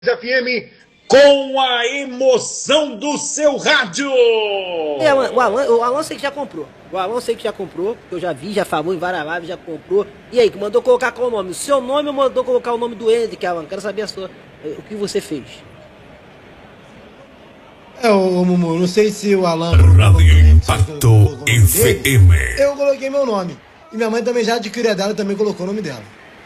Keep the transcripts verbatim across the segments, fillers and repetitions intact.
F M com a emoção do seu rádio. É, o Alan, o Alan sei que já comprou. O Alan sei que já comprou, que eu já vi, já falou em várias lives, já comprou. E aí, que mandou colocar qual o nome? O seu nome ou mandou colocar o nome do Hendrick, Alan? Quero saber a sua, o que você fez. É, ô Mumu, não sei se o Alan... Rádio Impacto F M. Eu coloquei meu nome. E minha mãe também já adquiriu a dela, também colocou o nome dela.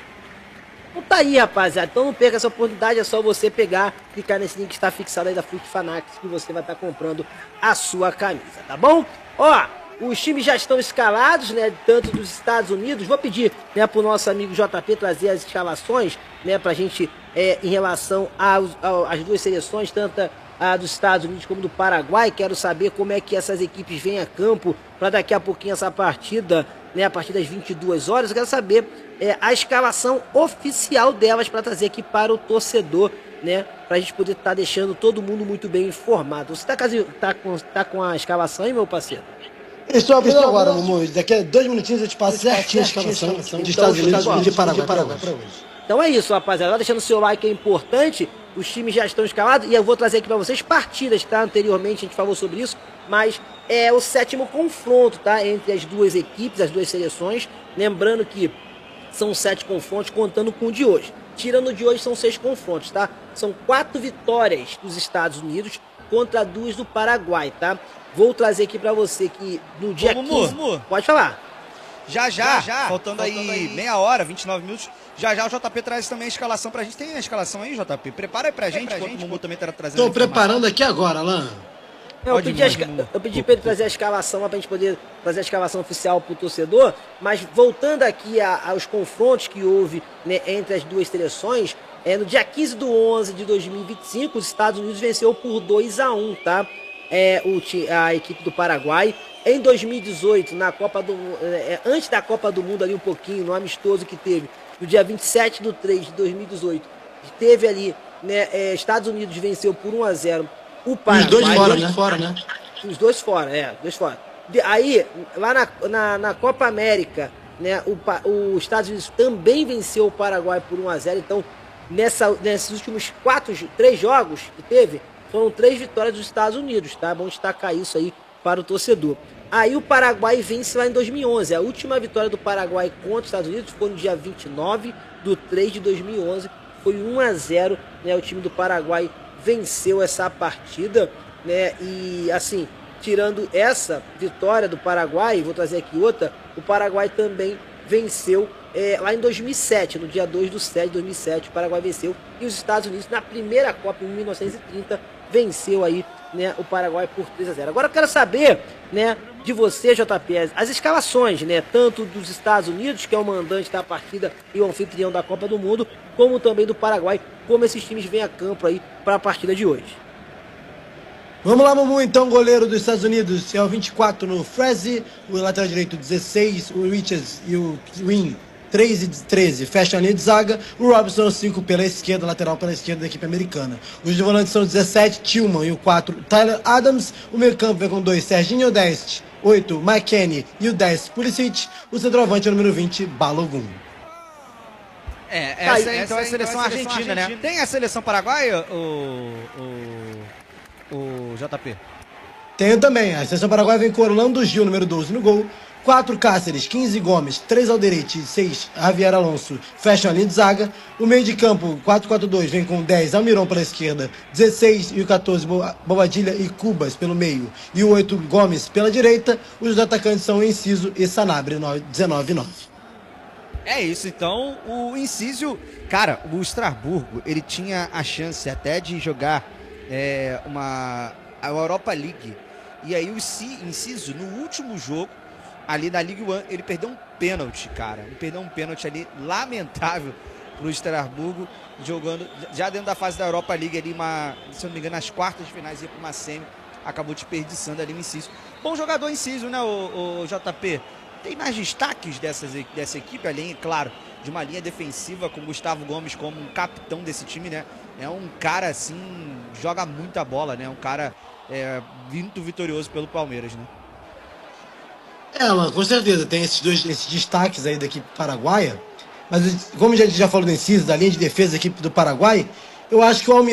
Então tá aí, rapaziada. Então não perca essa oportunidade, é só você pegar, clicar nesse link que está fixado aí da Fruit Fanatics, que você vai estar comprando a sua camisa, tá bom? Ó, os times já estão escalados, né, tanto dos Estados Unidos. Vou pedir, né, pro nosso amigo J P trazer as escalações, né, pra gente, é, em relação aos, às duas seleções, tanto a dos Estados Unidos como do Paraguai. Quero saber como é que essas equipes vêm a campo para daqui a pouquinho essa partida, né, a partir das vinte e duas horas. Eu quero saber é, a escalação oficial delas para trazer aqui para o torcedor, né, para a gente poder estar tá deixando todo mundo muito bem informado. Você tá, tá, com, tá com a escalação aí, meu parceiro? Estou abrindo agora, Mumu. Daqui a dois minutinhos eu te passo certinho a escalação de Estados Unidos e de Paraguai para hoje. Então é isso, rapaziada. Deixando o seu like, é importante. Os times já estão escalados e eu vou trazer aqui para vocês partidas, tá? Anteriormente a gente falou sobre isso, mas é o sétimo confronto, tá? Entre as duas equipes, as duas seleções. Lembrando que são sete confrontos, contando com o de hoje. Tirando o de hoje, são seis confrontos, tá? São quatro vitórias dos Estados Unidos contra duas do Paraguai, tá? Vou trazer aqui para você que no dia Ô, quinze... Mumu. Pode falar. Já, já, já, já faltando, faltando aí, aí meia hora, vinte e nove minutos. Já já o J P traz também a escalação pra gente. Tem a escalação aí, J P? Prepara aí pra gente, pra gente, o Mumu também tá trazendo. Tô preparando aqui agora, Alan. Eu pedi, a, eu pedi pra ele trazer a escalação lá pra gente poder trazer a escalação oficial pro torcedor, mas voltando aqui a, aos confrontos que houve, né, entre as duas seleções, é, no dia quinze do onze de dois mil e vinte e cinco, os Estados Unidos venceu por dois a um, tá? É, o, a equipe do Paraguai. Em dois mil e dezoito, na Copa do, é, antes da Copa do Mundo ali um pouquinho, no amistoso que teve, no dia vinte e sete de três de dois mil e dezoito, teve ali, né, é, Estados Unidos venceu por um a zero o Paraguai. Os dois fora, né? Fora, né? Os dois fora, é, dois fora. De, aí, lá na, na, na Copa América, né, o, o Estados Unidos também venceu o Paraguai por um a zero. Então, nessa, nesses últimos quatro, três jogos que teve, foram três vitórias dos Estados Unidos, tá? Bom destacar isso aí para o torcedor. Aí o Paraguai vence lá em dois mil e onze. A última vitória do Paraguai contra os Estados Unidos foi no dia vinte e nove de três de dois mil e onze. Foi um a zero, né? O time do Paraguai venceu essa partida, né? E assim, tirando essa vitória do Paraguai, vou trazer aqui outra, o Paraguai também venceu é, lá em dois mil e sete, no dia dois de setembro de dois mil e sete, o Paraguai venceu. E os Estados Unidos, na primeira Copa em mil novecentos e trinta, venceu aí, né, o Paraguai por três a zero. Agora eu quero saber, né, de você, J P, as escalações, né, tanto dos Estados Unidos, que é o mandante da partida e o anfitrião da Copa do Mundo, como também do Paraguai, como esses times vêm a campo aí para a partida de hoje. Vamos lá, Mumu, então, goleiro dos Estados Unidos é o vinte e quatro no Freze, o lateral direito dezesseis, o Richards e o Win três e treze, fecha a linha de zaga. O Robinson, cinco pela esquerda, lateral pela esquerda da equipe americana. Os de volantes são dezessete, Tillman, e o quatro, Tyler Adams. O meio campo vem com dois, Serginho Deste, oito, McKennie e o dez, Pulisic. O centroavante é o número vinte, Balogun. É, essa, é, então é a seleção argentina, argentina, né? Tem a seleção paraguaia, o, o, o J P? Tenho também. A seleção paraguaia vem com Orlando Gil, número doze, no gol. quatro Cáceres, quinze Gomes, três Alderete e seis Javier Alonso fecham a linha de zaga. O meio de campo, quatro quatro dois, vem com dez Almiron pela esquerda, dezesseis e o quatorze Bobadilha e Cubas pelo meio e o oito Gomes pela direita. Os atacantes são Enciso e Sanabria, dezenove e nove. É isso, então o Incísio, cara, o Estrasburgo, ele tinha a chance até de jogar é, uma a Europa League. E aí o Incísio, no último jogo, ali na Ligue um, ele perdeu um pênalti, cara. Ele perdeu um pênalti ali, lamentável pro Estrasburgo, jogando já dentro da fase da Europa League ali, uma, se eu não me engano, nas quartas de finais, ia pra uma semi, acabou desperdiçando ali o Incísio. Bom jogador Incísio, né, o, o J P? Tem mais destaques dessas, dessa equipe, além, claro, de uma linha defensiva com Gustavo Gomes como um capitão desse time, né? É um cara, assim, joga muita bola, né? Um cara é, muito vitorioso pelo Palmeiras, né? É, mano, com certeza. Tem esses dois esses destaques aí da equipe paraguaia. Mas como a gente já falou do Enciso, da linha de defesa da equipe do Paraguai, Eu acho que o Almirante